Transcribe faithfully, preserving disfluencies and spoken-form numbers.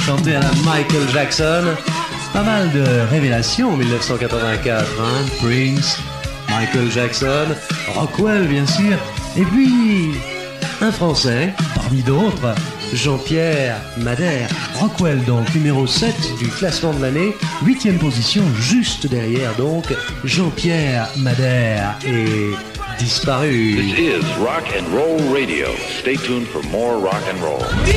chanté à la Michael Jackson. Pas mal de révélations en dix-neuf cent quatre-vingt-quatre, hein. Prince, Michael Jackson, Rockwell bien sûr, et puis un Français, parmi d'autres, Jean-Pierre Madère. Rockwell donc, numéro sept du classement de l'année, huitième position, juste derrière donc, Jean-Pierre Madère est disparu. This is Rock and Roll Radio. Stay tuned for more rock and roll.